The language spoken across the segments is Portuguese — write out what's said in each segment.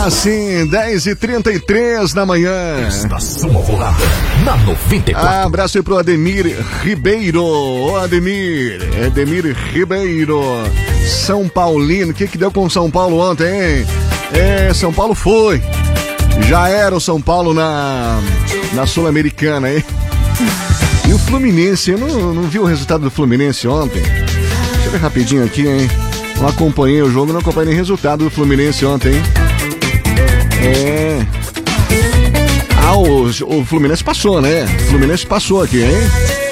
Ah, sim, 10h33 da manhã. Estação Alvorada, na 94. Abraço aí pro Ademir Ribeiro. Ô, Ademir Ribeiro. São Paulino, o que deu com São Paulo ontem, hein? São Paulo foi. Já era o São Paulo na Sul-Americana, hein? E o Fluminense, eu não vi o resultado do Fluminense ontem. Deixa eu ver rapidinho aqui, hein? Não acompanhei o jogo, não acompanhei nem o resultado do Fluminense ontem, hein? O Fluminense passou, né? O Fluminense passou aqui, hein?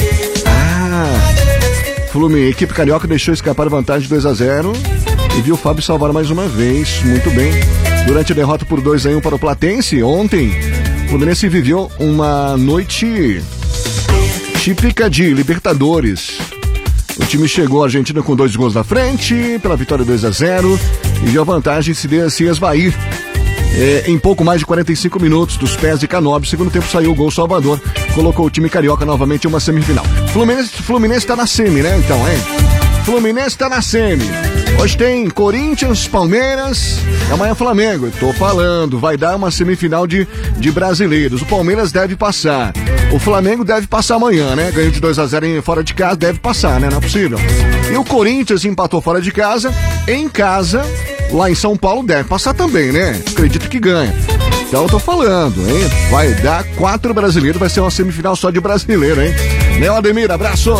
A equipe carioca deixou escapar a vantagem de 2-0 e viu o Fábio salvar mais uma vez. Muito bem. Durante a derrota por 2-1 para o Platense, ontem, o Fluminense viveu uma noite típica de Libertadores. O time chegou à Argentina com 2 gols na frente, pela vitória 2-0, e viu a vantagem se esvair em pouco mais de 45 minutos dos pés de Canóbio. Segundo tempo saiu o gol Salvador, colocou o time carioca novamente em uma semifinal. Fluminense tá na semi, né? Então, hein? Fluminense tá na semi. Hoje tem Corinthians, Palmeiras, amanhã Flamengo. Tô falando, vai dar uma semifinal de brasileiros. O Palmeiras deve passar. O Flamengo deve passar amanhã, né? Ganhou de 2-0 fora de casa, deve passar, né? Não é possível. E o Corinthians empatou fora de casa, em casa, lá em São Paulo, deve passar também, né? Acredito que ganha. Então eu tô falando, hein? Vai dar 4 brasileiros, vai ser uma semifinal só de brasileiro, hein? Né, Ademir? Abraço!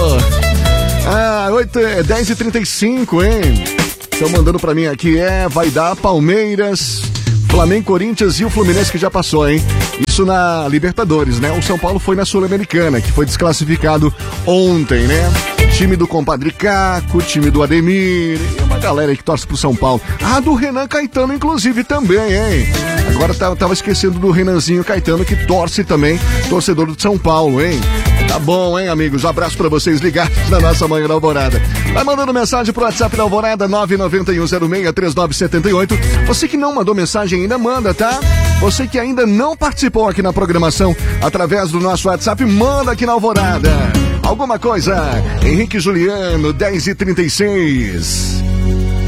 10h35, hein? Estão mandando pra mim aqui, vai dar Palmeiras, Flamengo, Corinthians e o Fluminense que já passou, hein? Isso na Libertadores, né? O São Paulo foi na Sul-Americana, que foi desclassificado ontem, né? Time do compadre Caco, time do Ademir, e uma galera aí que torce pro São Paulo. Do Renan Caetano, inclusive, também, hein? Agora tava esquecendo do Renanzinho Caetano, que torce também, torcedor do São Paulo, hein? Tá bom, hein, amigos? Um abraço pra vocês ligados na nossa manhã da Alvorada. Vai mandando mensagem pro WhatsApp da Alvorada, 991063978. Você que não mandou mensagem ainda, manda, tá? Você que ainda não participou aqui na programação, através do nosso WhatsApp, manda aqui na Alvorada. Alguma coisa? Henrique Juliano, 10h36.